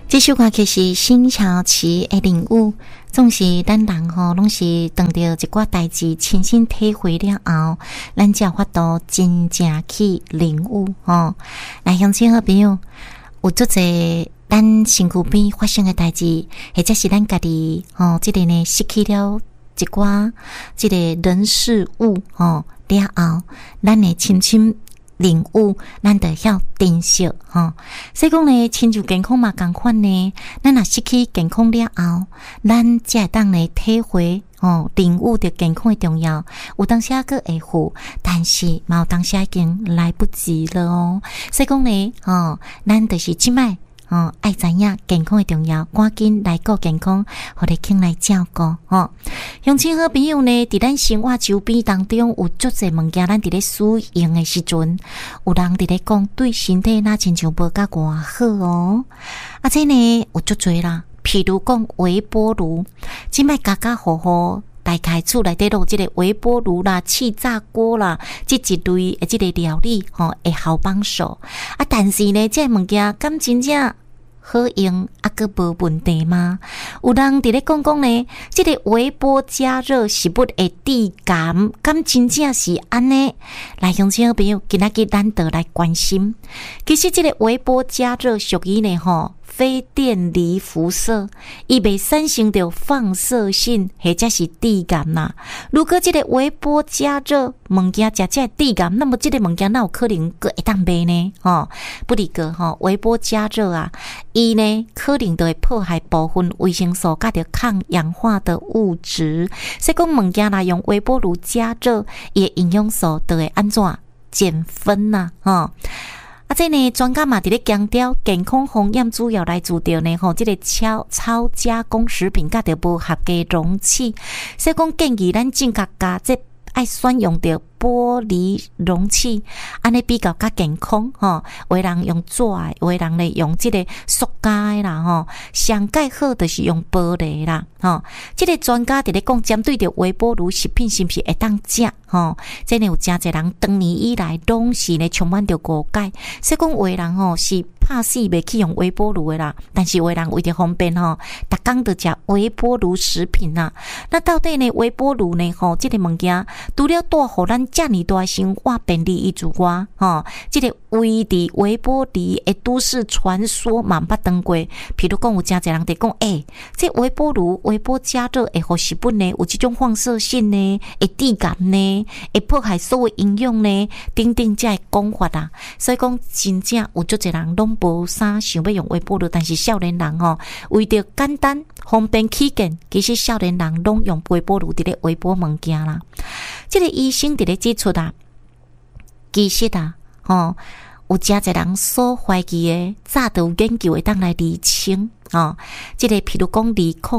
这首歌曲是辛晓琪的领悟，总是咱人拢是当到一寡代志亲身体会了后，咱才有法度真正去领悟来，乡亲好朋友，有足侪咱身躯边发生的代志，或者是咱家己这个呢失去了一寡这个人事物了后，咱会深深领悟，咱就晓珍惜所以讲呢，亲像健康嘛同款呢，咱若失去健康了后，咱才会当呢体会领悟着健康的重要。有当时个会负，但是嘛有当时已经来不及了所以讲呢咱就是即摆爱知影健康的重要，赶紧来顾健康，互你轻来照顾乡亲好朋友呢，伫咱生活周边当中有足侪物件，咱伫咧使用的时阵，有人伫咧讲对身体那亲像无甲偌好这呢有足侪啦，譬如讲微波炉，即摆家家户户大概厝内底都有即个微波炉啦、气炸锅啦，这一类的即个料理会好帮手但是呢，这物件敢真正好用个无问题吗？有人伫咧讲呢，这个微波加热是不会致癌，敢真正是安尼？来，乡亲好朋友，今仔日咱就来关心。其实这个微波加热属于呢非电离辐射，伊袂产生着放射性或者是致癌啦。如果这个微波加热物件真正致癌，那么这个物件哪有可能会当卖呢？不离个微波加热伊呢可能就会破坏部分维生素甲着抗氧化的物质。所以讲物件啦，用微波炉加热，伊的营养素就会安怎减分呐这呢，专家嘛伫咧强调健康风险主要来自着呢这个超加工食品甲着无合格容器，所以讲建议咱正确加这爱选用着玻璃容器，安尼比较较健康有的人用纸的，有的人呢用这个塑胶的啦上介好就是用玻璃啦这个专家伫咧讲，针对着微波炉食品是不是会当食这呢有真侪人长年以来拢是呢充满着误解，所以讲有的人是怕死袂去用微波炉的啦，但是有的人为着方便逐工就食微波炉食品啦。那到底呢微波炉呢这个物件除了带互咱遮尔大生活便利以外这个位伫微波炉的都市传说嘛捌当过，譬如讲有真侪人在讲这微波炉微波加热会互食品呢有这种放射性呢，会致癌呢，会破坏所有营养呢，等等这的讲法啦。所以讲真正有足侪人拢无啥想要用微波炉，但是少年人为着简单方便起见，其实少年人拢用微波炉伫咧微波物件啦。这个医生伫咧指出其实有真侪人所怀疑的，早就有研究会当来厘清这个譬如讲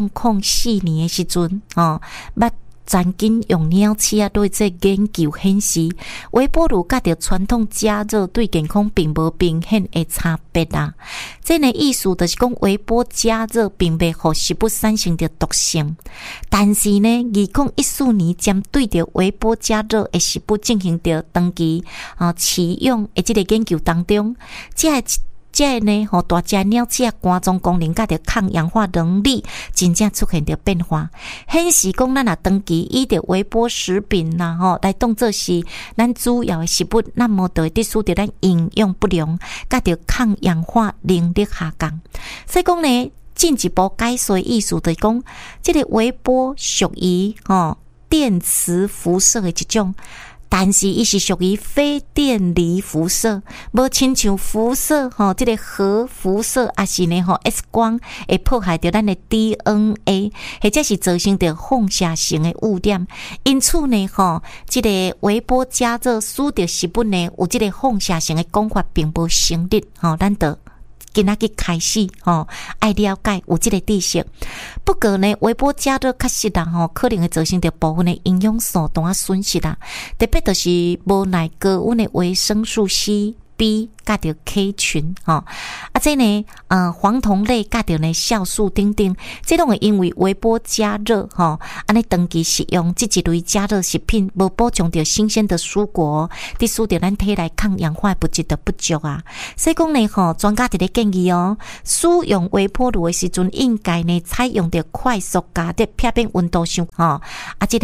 2004年的时阵捌曾经用鸟鼠对这研究显示，微波炉甲着传统加热对健康并无明显的差别这呢意思就是讲，微波加热并未互食物产生着毒性，但是呢2014年针对着微波加热的食物进行着长期饲养的这个研究当中，这呢大只鸟鼠肝脏功能甲着抗氧化能力真正出现着变化，显示讲咱长期以着微波食品啦来当作是咱主要的食物，那么就会得使着咱营养不良甲着抗氧化能力下降。所以讲呢，进一步解说的意思就是讲，这个微波属于电磁辐射的一种，但是伊是属于非电离辐射，无亲像辐射这个核辐射也是呢X 光会破坏到咱的 DNA， 或者是造成着放射性的污染。因此呢这个微波加热使着食物呢有这个放射性的讲法并无成立咱就今仔日开始爱了解有这个知识。不过呢，微波加热确实可能会造成着部分的营养素当损失特别就是无耐高温的维生素 C、B 甲着 K 群这呢黄酮类甲着呢酵素等等，这拢会因为微波加热安尼长期食用这一类加热食品，无补充着新鲜的蔬果，伫使着咱体内抗氧化物质的不足啊。所以讲呢专家伫咧建议使用微波炉的时阵，应该呢采用着快速加热片面温度上这个